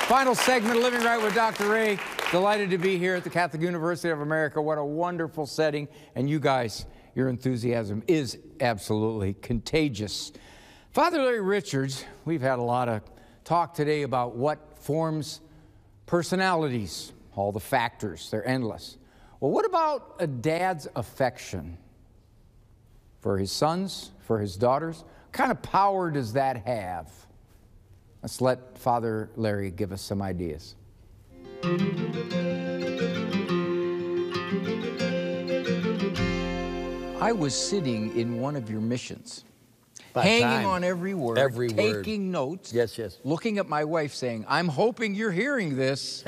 Final segment of Living Right with Dr. Ray. Delighted to be here at the Catholic University of America. What a wonderful setting. And you guys, your enthusiasm is absolutely contagious. Father Larry Richards, we've had a lot of talk today about what forms personalities, all the factors, they're endless. Well, what about a dad's affection for his sons, for his daughters? What kind of power does that have? Let's let Father Larry give us some ideas. I was sitting in one of your missions, hanging on every word, taking notes, looking at my wife saying, I'm hoping you're hearing this.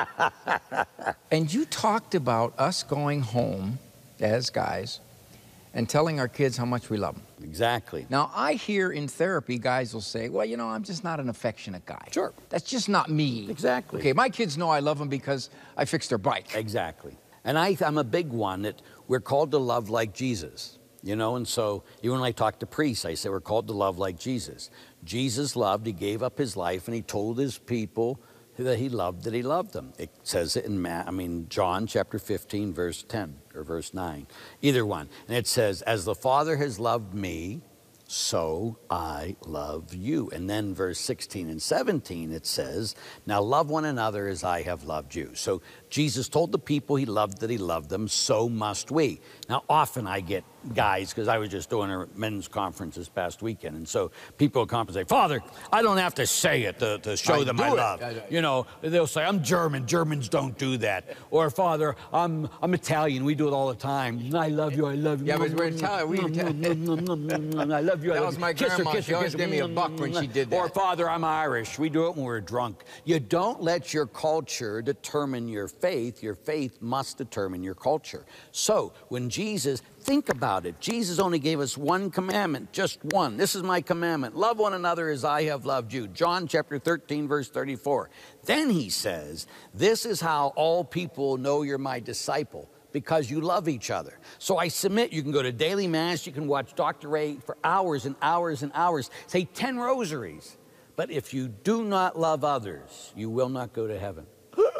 And you talked about us going home as guys and telling our kids how much we love them. Exactly. Now, I hear in therapy, guys will say, well, you know, I'm just not an affectionate guy. Sure. That's just not me. Exactly. Okay, my kids know I love them because I fixed their bike. Exactly. And I'm a big one that we're called to love like Jesus, you know, and so even when I talk to priests, I say we're called to love like Jesus. Jesus loved, he gave up his life, and he told his people that he loved them. It says it in John chapter 15, verse 10 or verse 9, either one. And it says, as the Father has loved me, so I love you. And then verse 16 and 17, it says, now love one another as I have loved you. So Jesus told the people he loved that he loved them, so must we. Now often I get guys, because I was just doing a men's conference this past weekend, and so people will come up and say, Father, I don't have to say it to show them I love. You know, they'll say, I'm German, Germans don't do that. Or Father, I'm Italian, we do it all the time. I love you, I love you. Yeah, but we're Italian. I love you. That was my grandma. She always gave me a buck when she did that. Or Father, I'm Irish. We do it when we're drunk. You don't let your culture determine your faith. Your faith must determine your culture. So when Jesus, think about it. Jesus only gave us one commandment, just one. This is my commandment. Love one another as I have loved you. John chapter 13, verse 34. Then he says, this is how all people know you're my disciple, because you love each other. So I submit, you can go to daily mass, you can watch Dr. Ray for hours and hours and hours, say 10 rosaries. But if you do not love others, you will not go to heaven.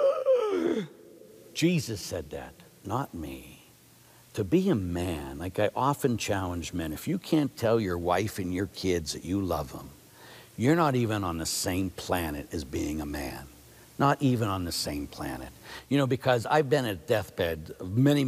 Jesus said that, not me. To be a man, like I often challenge men, if you can't tell your wife and your kids that you love them, you're not even on the same planet as being a man. Not even on the same planet. You know, because I've been at deathbed of many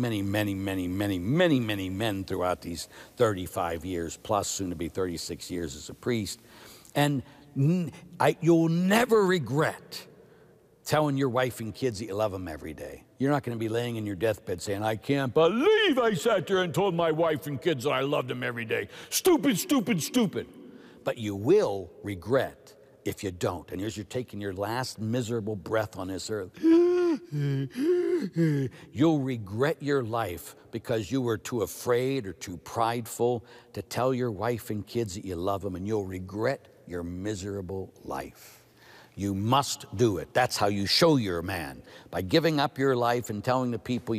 men throughout these 35 years, plus soon to be 36 years as a priest. And you'll never regret telling your wife and kids that you love them every day. You're not going to be laying in your deathbed saying, I can't believe I sat there and told my wife and kids that I loved them every day. Stupid, stupid, stupid. But you will regret if you don't, and as you're taking your last miserable breath on this earth, you'll regret your life because you were too afraid or too prideful to tell your wife and kids that you love them, and you'll regret your miserable life. You must do it. That's how you show you're a man, by giving up your life and telling the people